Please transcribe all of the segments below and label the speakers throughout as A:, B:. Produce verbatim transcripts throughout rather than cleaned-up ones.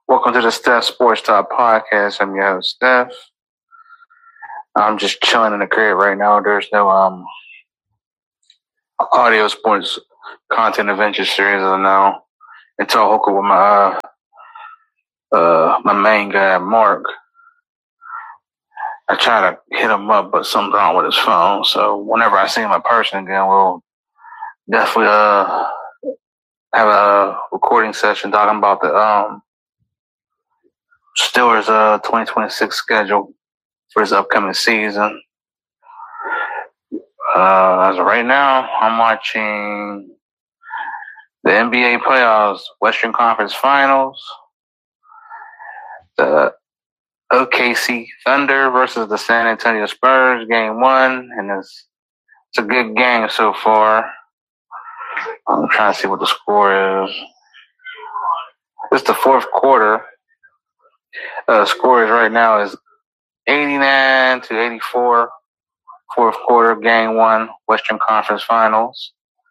A: Welcome to the Steph Sports Talk Podcast. I'm your host, Steph. I'm just chilling in the crib right now. There's no um audio sports content adventure series of now. Until I hook up with my uh, uh my main guy, Mark. I try to hit him up, but something's wrong with his phone. So whenever I see him in person again, we'll definitely uh have a recording session talking about the um Steelers uh twenty twenty-six schedule for this upcoming season. Uh, as of right now, I'm watching the N B A playoffs, Western Conference Finals, the O K C Thunder versus the San Antonio Spurs, game one, and it's it's a good game so far. I'm trying to see what the score is. It's the fourth quarter. Uh, score is right now is eighty-nine to eighty-four. Fourth quarter, game one, Western Conference Finals.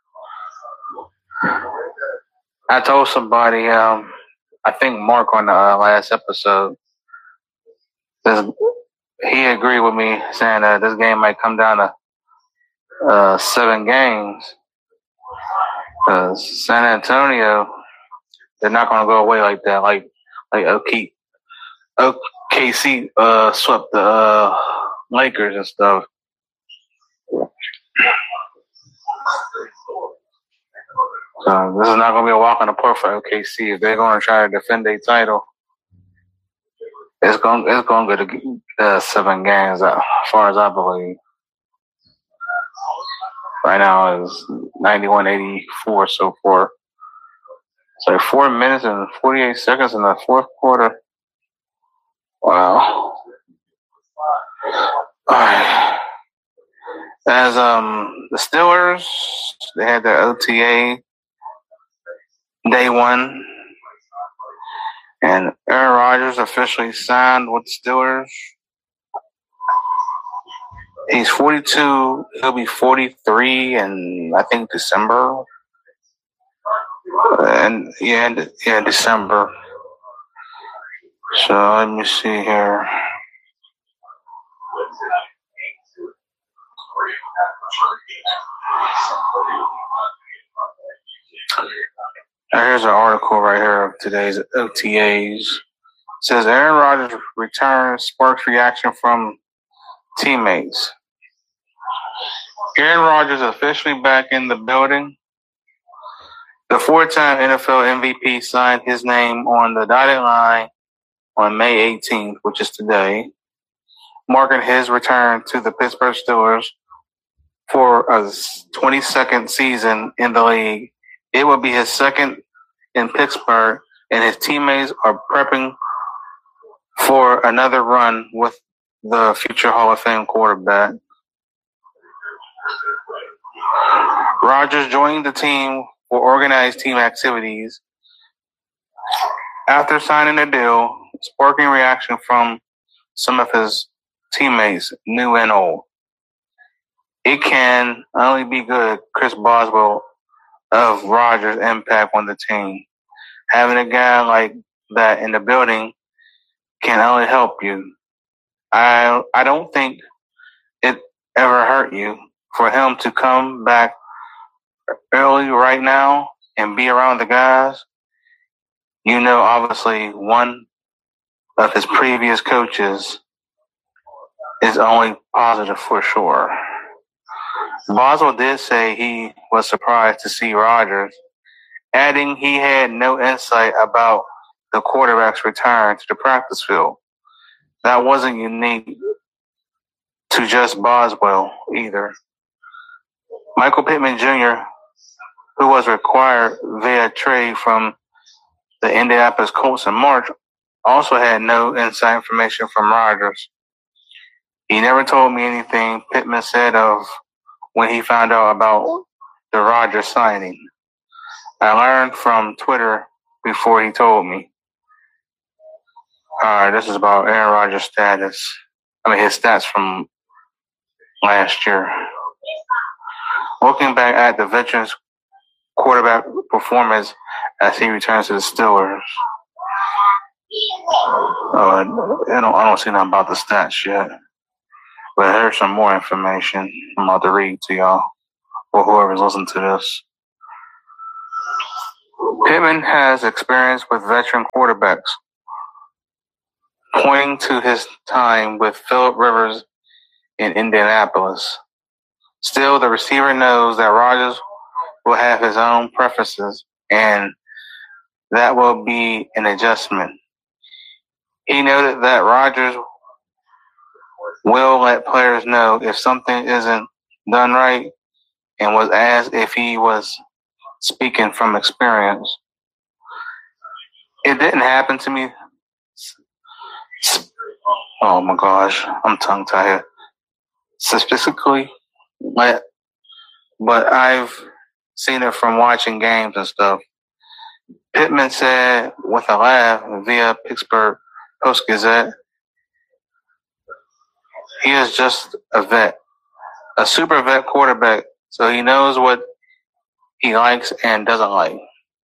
A: I told somebody, um, I think Mark on the uh, last episode, this, he agreed with me saying that this game might come down to uh, seven games. Uh, San Antonio, they're not going to go away like that. Like like O K C uh, swept the uh, Lakers and stuff. So this is not going to be a walk in the park for O K C. If they're going to try to defend their title, it's going it's going to go to uh, seven games, as far as I believe. Right now it's ninety-one eighty-four so far. It's like four minutes and forty-eight seconds in the fourth quarter. Wow. All right. As um the Steelers, they had their O T A day one, and Aaron Rodgers officially signed with the Steelers. He's forty-two. He'll be forty-three in, I think, December. And yeah, in, yeah, December. So let me see here. Here's an article right here of today's O T As. It says Aaron Rodgers return sparks reaction from teammates. Aaron Rodgers officially back in the building. The four-time N F L M V P signed his name on the dotted line on May eighteenth, which is today, marking his return to the Pittsburgh Steelers for a twenty-second season in the league. It will be his second in Pittsburgh, and his teammates are prepping for another run with the future Hall of Fame quarterback. Rodgers joined the team for organized team activities after signing the deal, sparking reaction from some of his teammates, new and old. It can only be good, Chris Boswell of Rodgers' impact on the team. Having a guy like that in the building can only help you. I I don't think it ever hurt you for him to come back early right now and be around the guys. You know, obviously, one of his previous coaches is only positive for sure. Boswell did say he was surprised to see Rodgers, adding he had no insight about the quarterback's return to the practice field. That wasn't unique to just Boswell either. Michael Pittman Junior, who was required via trade from the Indianapolis Colts in March, also had no inside information from Rodgers. He never told me anything, Pittman said of when he found out about the Rodgers signing. I learned from Twitter before he told me. All right, this is about Aaron Rodgers' status. I mean, his stats from last year. Looking back at the veteran's quarterback performance as he returns to the Steelers, Uh, I don't, I don't see nothing about the stats yet. But here's some more information I'm about to read to y'all, or whoever's listening to this. Pittman has experience with veteran quarterbacks, pointing to his time with Philip Rivers in Indianapolis. Still, the receiver knows that Rodgers will have his own preferences, and that will be an adjustment. He noted that Rodgers will let players know if something isn't done right, and was asked if he was speaking from experience. It didn't happen to me. Oh my gosh, I'm tongue tied. Specifically, but but I've seen it from watching games and stuff. Pittman said with a laugh via Pittsburgh Post-Gazette, he is just a vet, a super vet quarterback, so he knows what he likes and doesn't like.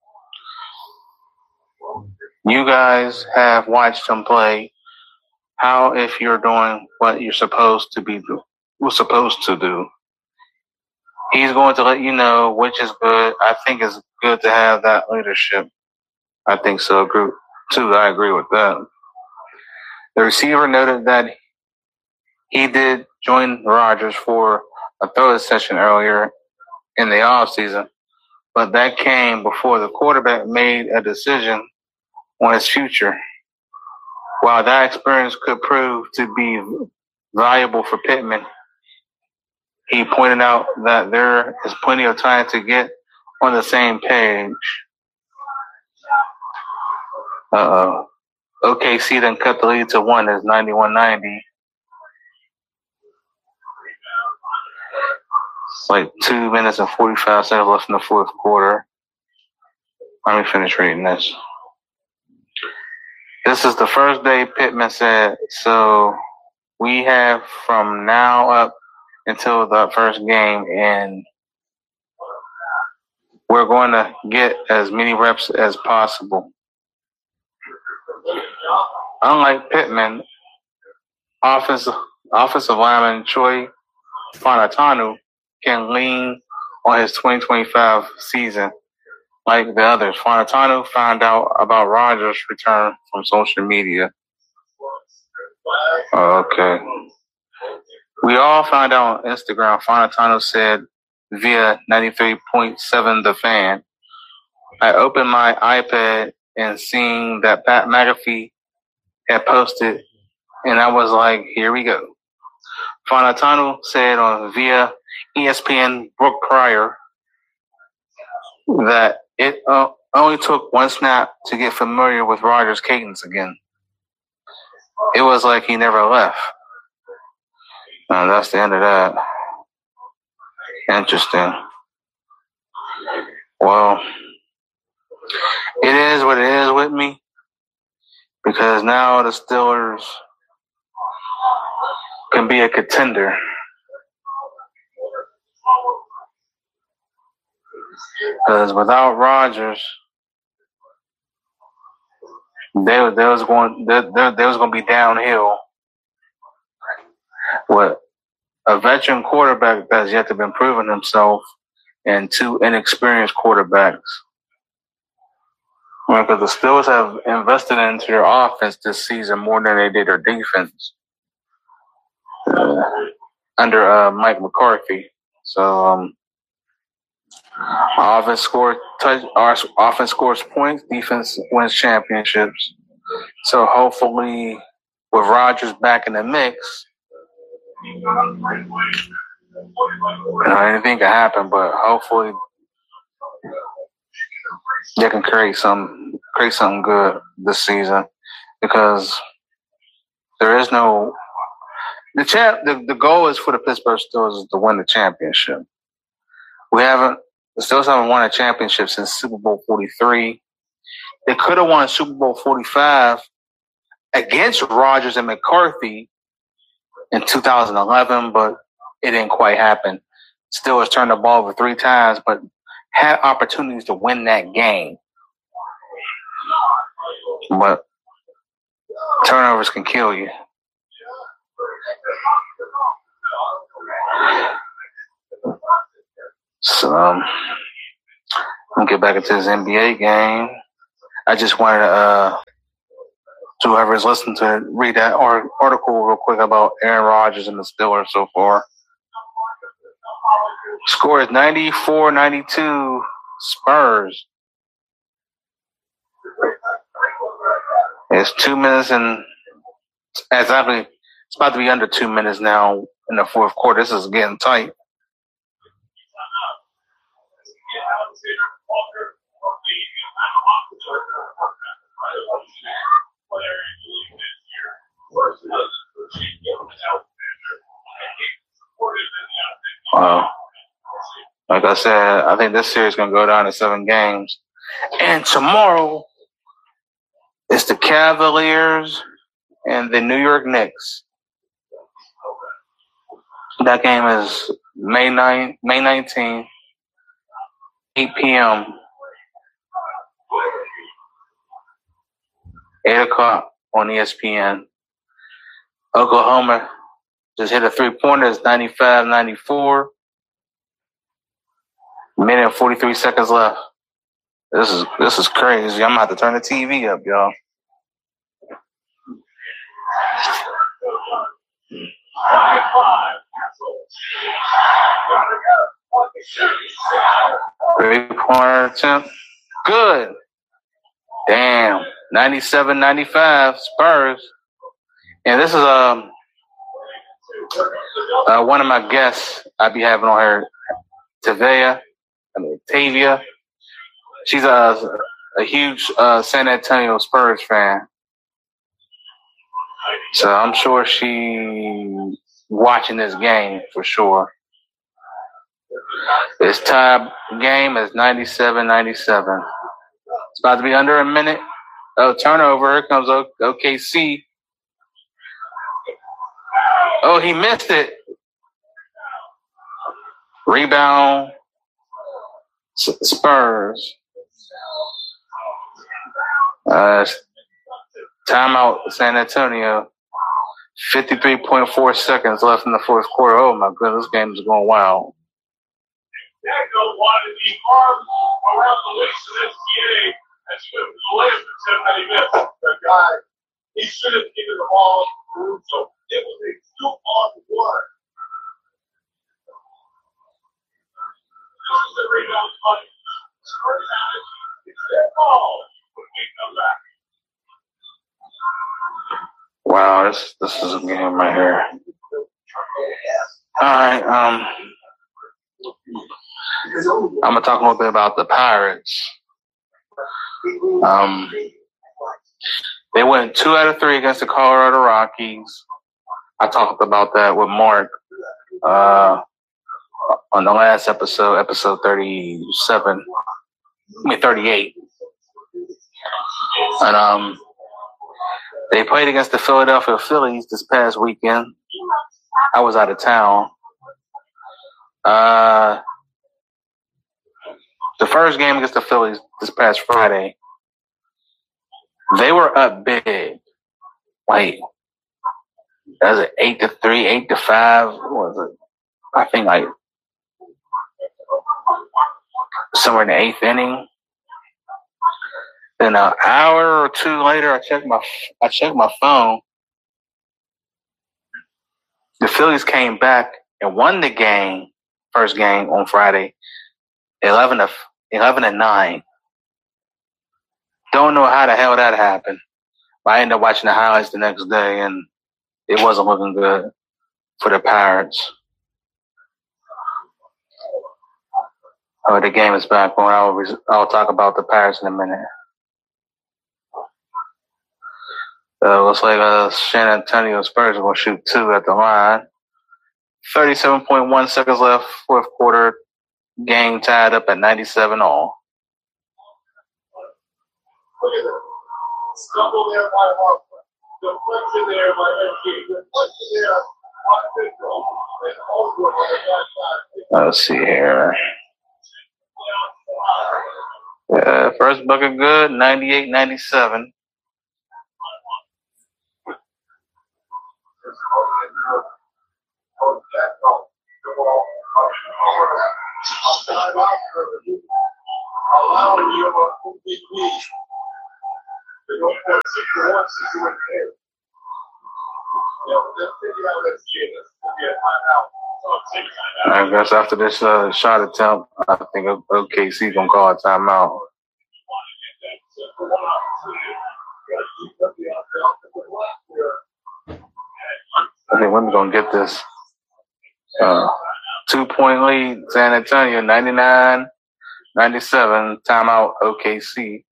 A: You guys have watched him play. How if you're doing what you're supposed to be do, was supposed to do? He's going to let you know which is good. I think it's good to have that leadership. I think so too. I agree with that. The receiver noted that he did join Rodgers for a throw session earlier in the offseason, but that came before the quarterback made a decision on his future. While that experience could prove to be valuable for Pittman, he pointed out that there is plenty of time to get on the same page. Uh-oh. O K C then cut the lead to one as ninety-one ninety. It's like two minutes and forty-five seconds left in the fourth quarter. Let me finish reading this. This is the first day, Pittman said, so we have from now up until the first game, and we're going to get as many reps as possible. Unlike Pittman, offensive, offensive lineman Troy Fautanu can lean on his twenty twenty-five season. Like the others, Fautanu found out about Rodgers' return from social media. Okay. We all found out on Instagram, Fautanu said via ninety-three point seven The Fan. I opened my iPad and seeing that Pat McAfee had posted, and I was like, here we go. Fautanu said on via E S P N Brooke Pryor that it uh, only took one snap to get familiar with Rodgers' cadence again. It was like he never left. Uh, that's the end of that. Interesting. Well, it is what it is with me, because now the Steelers can be a contender. Because without Rodgers, they, they was going they, they, they was going to be downhill. With a veteran quarterback that's yet to been proven himself, and two inexperienced quarterbacks. Because the Steelers have invested into their offense this season more than they did their defense uh, under uh, Mike McCarthy. So, um, offense scores touch, our offense scores points, defense wins championships. So hopefully, with Rodgers back in the mix, you know, anything can happen, but hopefully they can create some create something good this season, because there is no the champ. The, the goal is for the Pittsburgh Steelers to win the championship. We haven't the Steelers haven't won a championship since Super Bowl forty-three. They could have won Super Bowl forty-five against Rodgers and McCarthy in two thousand eleven, but it didn't quite happen. Steelers turned the ball over three times, but had opportunities to win that game. But Turnovers can kill you. So, um, I'll get back into this N B A game. I just wanted to, uh, to whoever's listening to read that article real quick about Aaron Rodgers and the Steelers so far. Score is ninety-four ninety-two Spurs. It's two minutes and exactly it's about to be under two minutes now in the fourth quarter. This is getting tight. Wow. Like I said, I think this series is going to go down to seven games. And tomorrow, it's the Cavaliers and the New York Knicks. That game is May ninth, May nineteenth, eight p.m. eight o'clock on E S P N. Oklahoma just hit a three-pointer. It's ninety-five ninety-four. Minute and forty-three seconds left. This is this is crazy. I'm gonna have to turn the T V up, y'all. Three-pointer attempt. Good. Damn. ninety-seven ninety-five Spurs. And this is um uh, one of my guests I'd be having on here, Tavia. I mean, Tavia. She's a, a huge uh, San Antonio Spurs fan. So I'm sure she's watching this game for sure. This tie game is ninety-seven ninety-seven. It's about to be under a minute. Oh, turnover. Here comes O K C. Oh, he missed it. Rebound. Spurs. Uh, timeout, San Antonio. fifty-three point four seconds left in the fourth quarter. Oh, my goodness, this game is going wild.
B: He should have given the ball through, so it was a two on one. This is the rebound fight. It's that ball when we come back.
A: Wow, this this is a game right here. All right, um, I'm gonna talk a little bit about the Pirates. Um, they went two out of three against the Colorado Rockies. I talked about that with Mark uh, on the last episode, episode thirty-seven, I mean thirty-eight, and um. They played against the Philadelphia Phillies this past weekend. I was out of town. Uh, the first game against the Phillies this past Friday, they were up big. Like, that was it eight to three, eight to five. What was it? I think like somewhere in the eighth inning. Then an hour or two later, I checked my I checked my phone. The Phillies came back and won the game, first game on Friday, eleven to eleven and nine. Don't know how the hell that happened. But I ended up watching the highlights the next day, and it wasn't looking good for the Pirates. Oh, the game is back on. I'll I'll talk about the Pirates in a minute. Uh, looks like uh, San Antonio Spurs are going to shoot two at the line. thirty-seven point one seconds left, fourth quarter. Game tied up at ninety-seven all.
B: Look at that. Stumble there by Harper. Deflection there by M G. Deflection there by Victor. And over on the backside.
A: Let's see here. Uh, first bucket good, ninety-eight ninety-seven.
B: Allowing you to be pleased. They don't put six to one situation.
A: I guess after this uh, shot attempt, I think O K C is going to call a timeout. I think we're going to get this uh, two-point lead. San Antonio, ninety-nine ninety-seven, timeout O K C.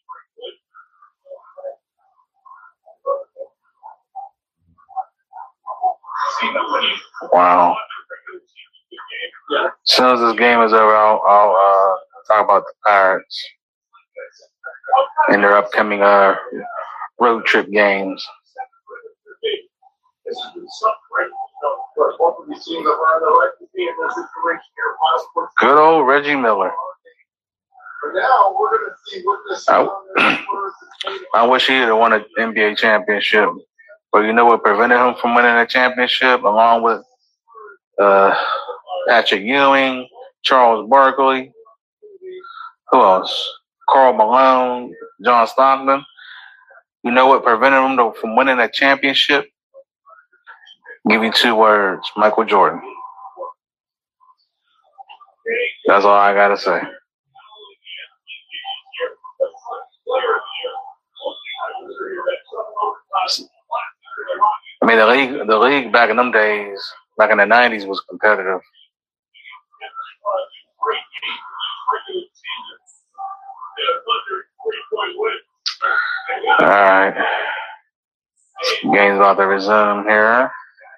A: Wow. As soon as this game is over, I'll, I'll uh, talk about the Pirates and their upcoming uh, road trip games. Good old Reggie Miller. I, I wish he had won an N B A championship. But you know what prevented him from winning a championship, along with uh, Patrick Ewing, Charles Barkley, who else? Karl Malone, John Stockton. You know what prevented him from winning a championship? Give you two words: Michael Jordan. That's all I gotta say. I mean, the league, the league back in them days, back in the nineties, was competitive. All right, game's about to resume here.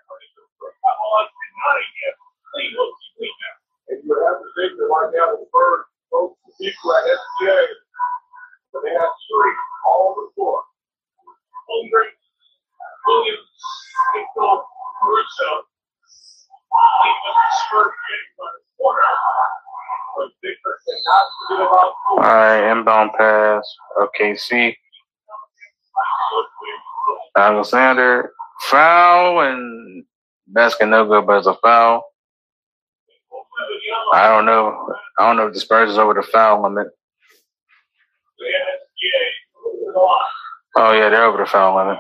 B: They have three all the floor. Williams, Nico, Caruso,
A: all right, inbound pass. O K C. Alexander, foul, and basket no good, but it's a foul. I don't know. I don't know if the Spurs is over the foul limit. Oh yeah, they're over the foul limit.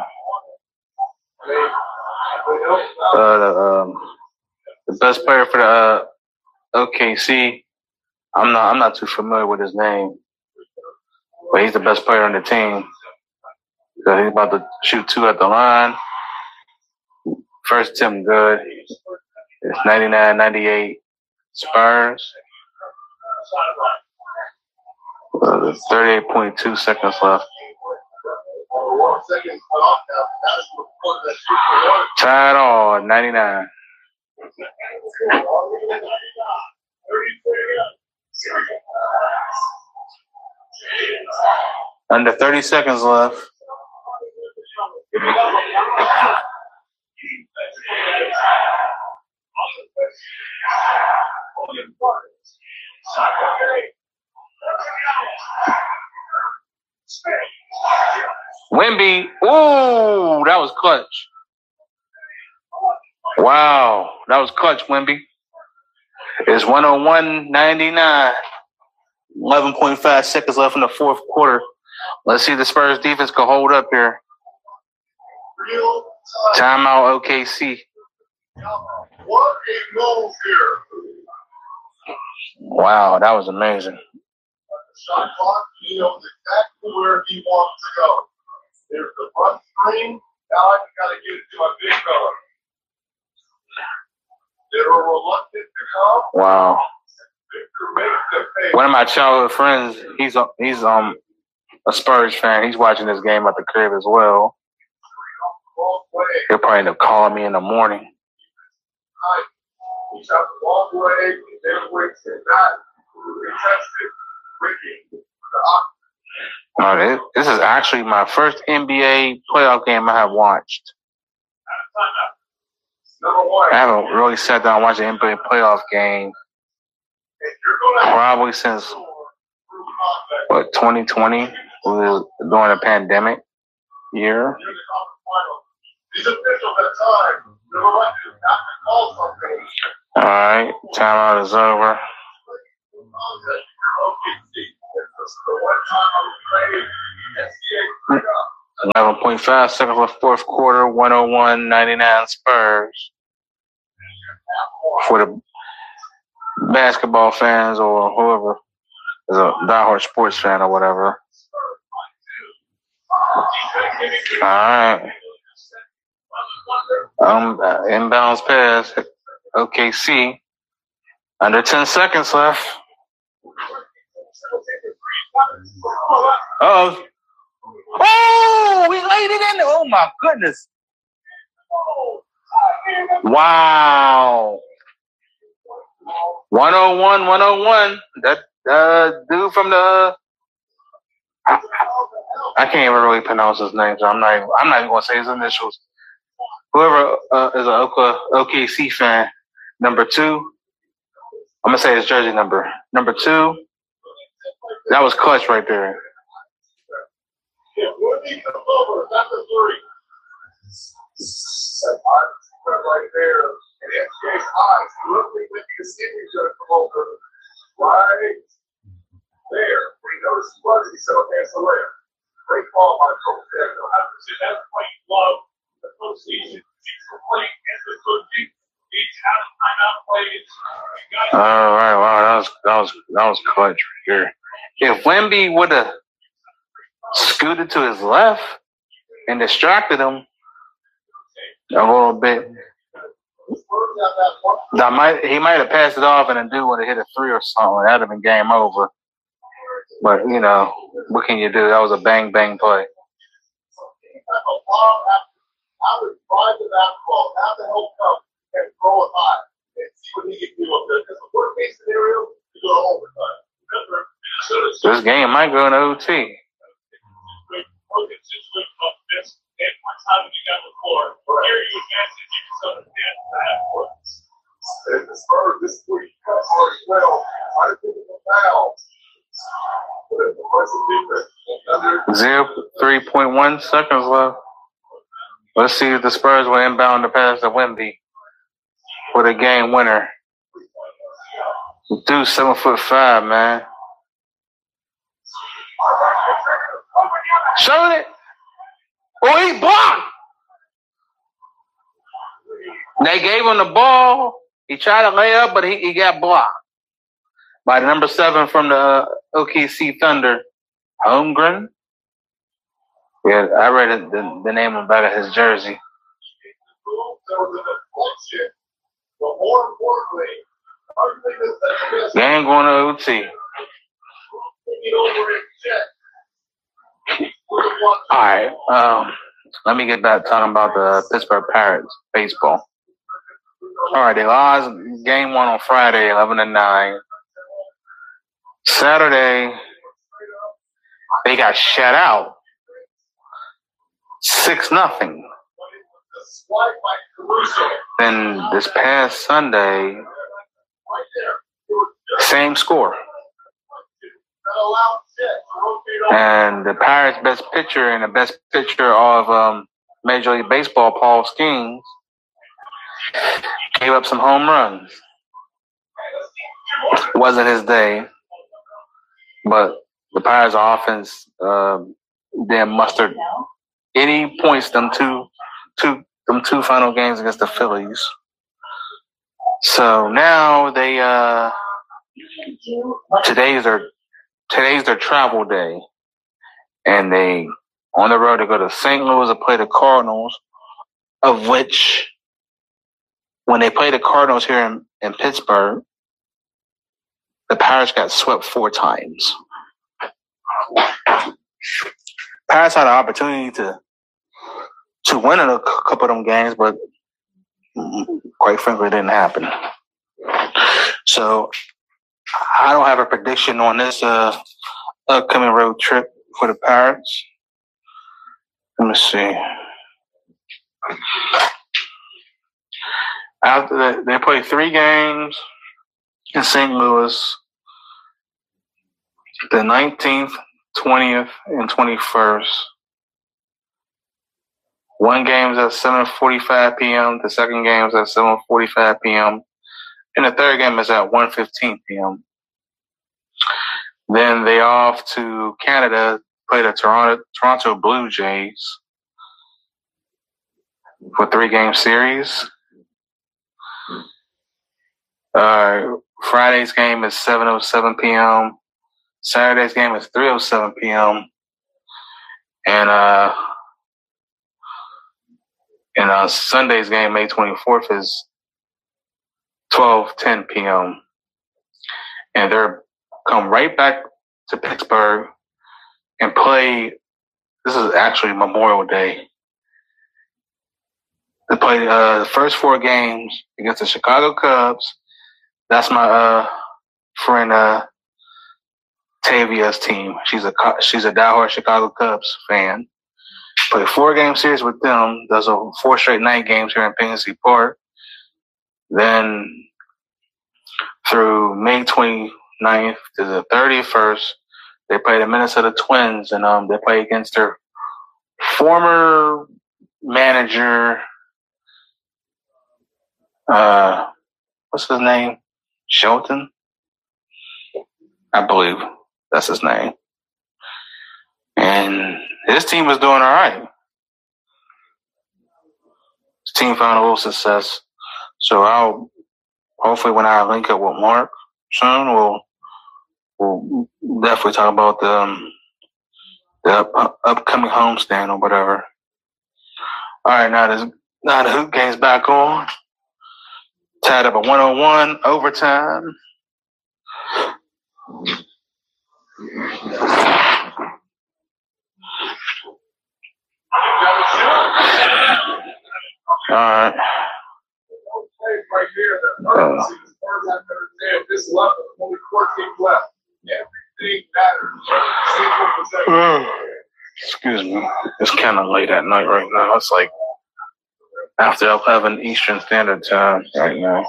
A: Uh, the, um, the best player for the uh, O K C, I'm not. I'm not too familiar with his name, but he's the best player on the team. So he's about to shoot two at the line. First attempt good. It's ninety-nine ninety-eight Spurs. Uh, thirty-eight point two seconds left. Tied all, ninety-nine. Under thirty seconds left. Wemby, ooh, that was clutch. Wow, that was clutch, Wemby. It's one oh one ninety-nine. eleven point five seconds left in the fourth quarter. Let's see if the Spurs defense can hold up here. Timeout O K C.
B: What a move here.
A: Wow, that was amazing.
B: Shot clock, he knows exactly where he wants to go. There's the front screen. Now I got to get it to my big fella. They were reluctant to come.
A: Wow.
B: Victor makes the pay.
A: One of my childhood friends, he's a, he's um a Spurs fan. He's watching this game at the crib as well. He'll probably end up calling me in the morning.
B: He shot the long way. Then went to that. Retested. Ricky.
A: Uh, this, this is actually my first N B A playoff game I have watched. I haven't really sat down and watched an N B A playoff game probably since, what, twenty twenty, during the pandemic year.
B: These officials at times, they're elected not to call something.
A: All right, timeout is over. eleven point five seconds left, fourth quarter, one oh one ninety-nine Spurs. For the basketball fans or whoever is a diehard sports fan or whatever. All right. Um, inbounds pass. O K C. Under ten seconds left. Uh-oh. Oh, we laid it in. Oh, my goodness. Wow. one oh one, one oh one. That uh, dude from the... I, I can't even really pronounce his name, so I'm not even, I'm not even going to say his initials. Whoever uh, is an O K C fan, number two, I'm going to say his jersey number. Number two, that was clutch right there.
B: Right there, and M J's eyes literally with the signature to come over right there. When he noticed he was, he said, okay, so there. Great ball by Coach. That's why you love the postseason. He's playing against the coaching. He's had a timeout plays.
A: All right, wow, that was that was that was clutch right here. If Wemby would have scooted to his left and distracted him a little bit, that might he might have passed it off and then dude would have hit a three or something. That'd have been game over. But you know, what can you do? That was a bang bang play.
B: I would drive to that ball, have the help come and throw it high and see what he can do up there. Because the worst case scenario, you go to overtime. Remember,
A: this game might go in O T.
B: And the Spurs, this is where you cut hard as well. I didn't think it was a foul. But the defense.
A: Zero three point one seconds left. Let's see if the Spurs will inbound the pass to Wemby for the game winner. Dude, seven foot five, man. Showing it. Oh, he blocked. They gave him the ball. He tried to lay up, but he, he got blocked by the number seven from the uh, O K C Thunder, Holmgren. Yeah, I read it, the, the name on the back of his jersey. Game going to O T. All right, um, let me get back talking about the Pittsburgh Pirates baseball. All right, they lost game one on Friday, eleven to nine. Saturday, they got shut out, six nothing. Then this past Sunday, same score. And the Pirates' best pitcher and the best pitcher of um, Major League Baseball, Paul Skeens, gave up some home runs. It wasn't his day, but the Pirates' offense uh, didn't muster any points them two, two, them two final games against the Phillies. So now they uh, today's their today's their travel day, and they on the road to go to Saint Louis to play the Cardinals, of which when they play the Cardinals here in, in Pittsburgh, the Pirates got swept four times. Pirates had an opportunity to to win in a couple of them games, but quite frankly, it didn't happen. So I don't have a prediction on this uh, upcoming road trip for the Pirates. Let me see. After they, they play three games in Saint Louis, the nineteenth, twentieth, and twenty-first. One game's at seven forty-five p.m. The second game's at seven forty-five p.m. And the third game is at one fifteen p.m. Then they off to Canada, play the Toronto Toronto Blue Jays for three-game series. Uh, Friday's game is seven oh seven p.m. Saturday's game is three oh seven p.m. And uh, and uh, Sunday's game, May twenty-fourth, is twelve ten p.m. And they're come right back to Pittsburgh and play. This is actually Memorial Day. They play uh, the first four games against the Chicago Cubs. That's my uh, friend uh, Tavia's team. She's a she's a diehard Chicago Cubs fan. Play a four game series with them. Does a four straight night games here in P N C Park. Then through May twenty-ninth to the thirty-first, they play the Minnesota Twins, and um, they play against their former manager. Uh, what's his name? Shelton, I believe that's his name. And his team is doing all right. His team found a little success. So I'll hopefully when I link up with Mark soon, we'll we'll definitely talk about the um, the up, upcoming homestand or whatever. All right, now this now the hoop game's back on. Tied up at one oh one, overtime. All right.
B: Right here, the urgency is far as I understand. This level, only four teams left. Everything matters.
A: Excuse me. It's kind of late at night right now. It's like after eleven Eastern Standard Time right now.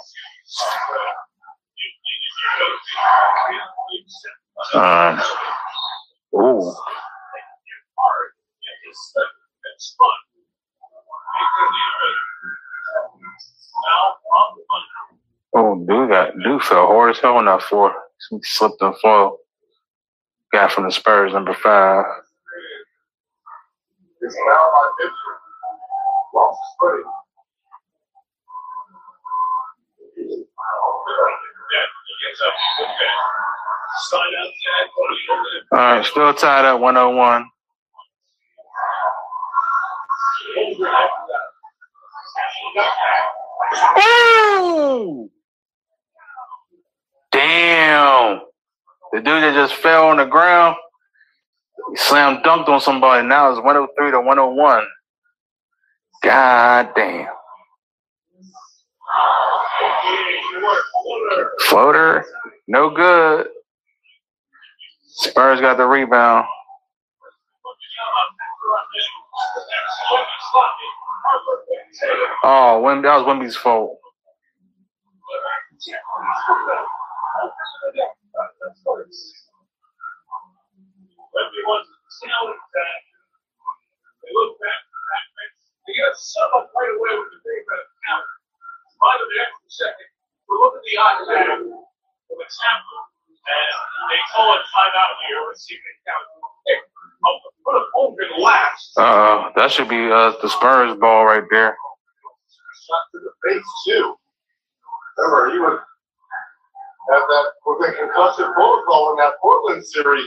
A: Uh, ooh. Oh, dude got dude fell hard as hell on that floor. He slipped and fell. Guy from the Spurs, number five.
B: It's now my picture. Lost his footing.
A: All right, still tied up one oh one. Ooh! Damn. The dude that just fell on the ground, he slam dunked on somebody. Now it's one oh three to one oh one. God damn. Floater, no good. Spurs got the rebound. Oh, Wim, that was Wimby's fault. Uh, that should be uh, the Spurs ball right there.
B: Shot to the face, too. Remember, he would have that with a concussion protocol in that Portland series.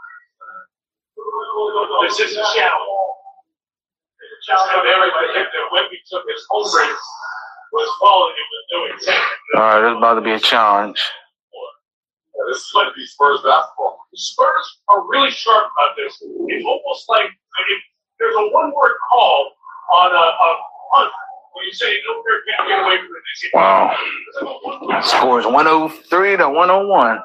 C: This is a challenge. Just have everybody hit that Wemby took his home race was falling and was doing ten.
A: All right, this is about to be a challenge.
B: Yeah, this is going to be Spurs basketball.
C: The Spurs are really sharp about this. It's almost like if there's a one-word call on a, a punt when you say no, you can't get away from it.
A: Wow. Scores one oh three to one oh one.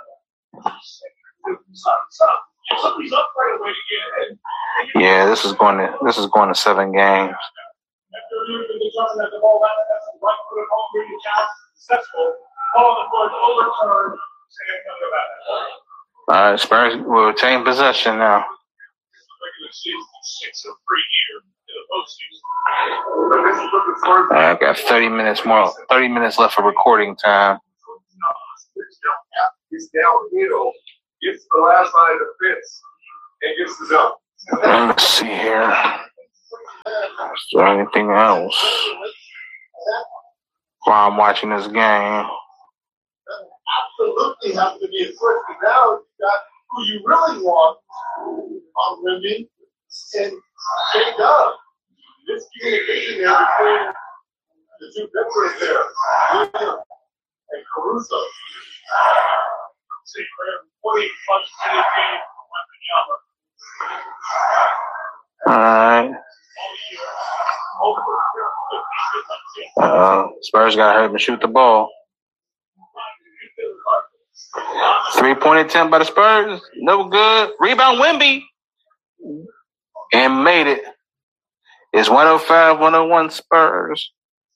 C: Somebody's up right away to get ahead.
A: Yeah, this is going to this is going to seven games.
C: After you can determine that the ball out, that's the right foot home being challenged successful. Ball on the floor is overturned. Say nothing about it.
A: All right, Spurs will retain possession now.
C: Regular season six of three here in the
A: I got thirty minutes more. Thirty minutes left for recording time.
B: Gets downhill, gets the last side of the fence, and gets the dunk.
A: Let's see here. Is there anything else while I'm watching this game?
B: Absolutely have to be a switch. Now you got who you really want on Wemby and shake up. This communication there between the two veterans there, William and Caruso.
A: All right. Uh, Spurs got to hurt and shoot the ball. Three-point attempt by the Spurs. No good. Rebound, Wemby. And made it. It's one oh five one oh one Spurs.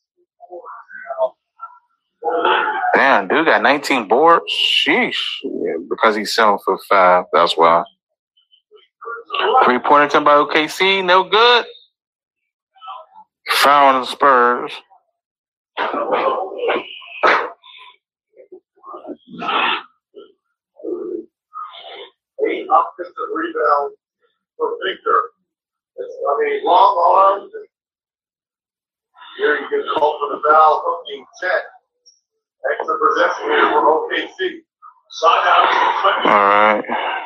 A: Damn, dude got nineteen boards. Sheesh. Yeah, because he's seven foot five. That's why. Three-point attempt by O K C. No good. Foul on the Spurs.
B: Eight offensive rebounds for Victor. I mean, long arms. Here you get called for the foul, hooking check. Extra possession here for O K C. Side out.
A: All right.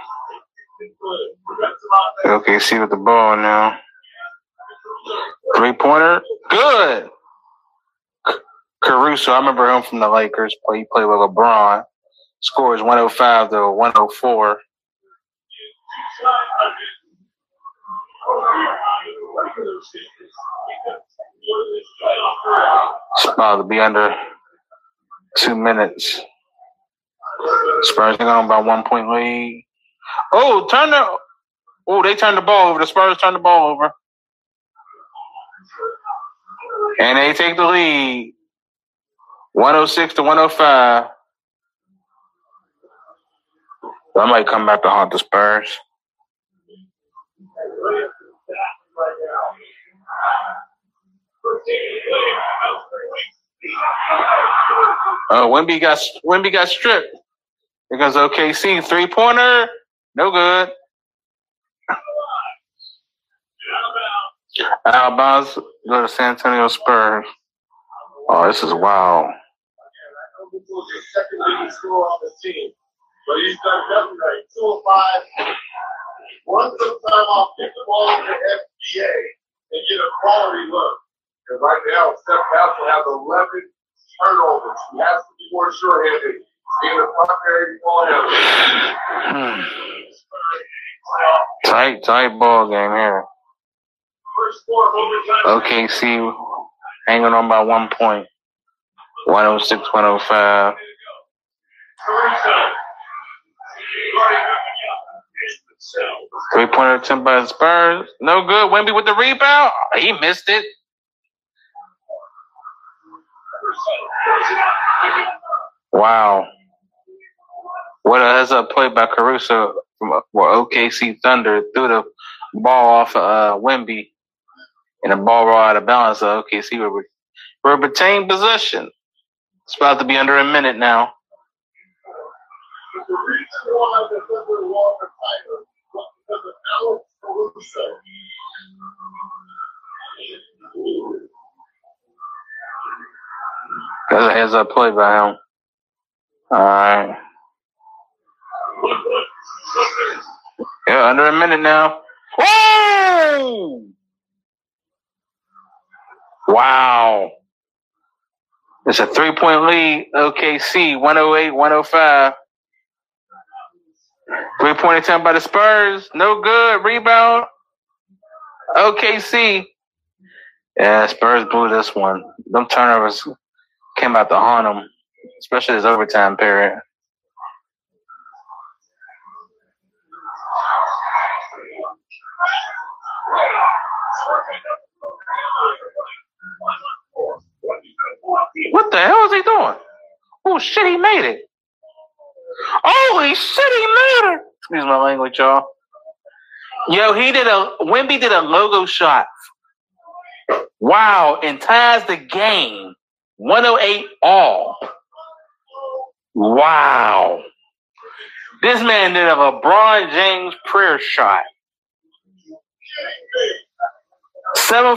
A: O K C with the ball now. Three-pointer. Good. Caruso, I remember him from the Lakers. Play, he played with LeBron. Score is one oh five to one oh four. It's about to be under two minutes. Spurs are on by one point lead. Oh, turn the oh, they turned the ball over. The Spurs turned the ball over. And they take the lead. one oh six to one oh five. I might come back to haunt the Spurs. Oh, Wemby got Wemby got stripped. Here goes O K C three pointer, no good. Out of bounds, go to San Antonio Spurs. Oh, this is wild.
B: This was the second leading scorer on the team, but he's done nothing right. Two of five. One some time off, get the ball in the F B A and get a quality look. And right now, Steph Castle has eleven turnovers. He has to be more sure-handed. Being a primary ball handler.
A: Tight, tight ball game here. O K C hanging on by one point. one oh six one oh five. Three-pointer attempt by the Spurs. No good. Wemby with the rebound. He missed it. Wow. What a heads-up play by Caruso from well, O K C Thunder. Threw the ball off of uh, Wemby. And the ball rolled out of balance. So O K C will retain possession. It's about to be under a minute now.
B: The reason why the Thunder won the title was because of Alex Caruso.
A: That's a heads up play by him. All right. Yeah, under a minute now. Whoa! Wow. It's a three-point lead. O K C, one oh eight one oh five. Three-point attempt by the Spurs. No good. Rebound. O K C. Yeah, Spurs blew this one. Them turnovers came out to haunt them, especially this overtime period. What the hell is he doing? Oh, shit, he made it. Holy shit, he made it. Excuse my language, y'all. Yo, he did a, Wemby did a logo shot Wow, and ties the game. one oh eight all. Wow. This man did a LeBron James prayer shot. Seven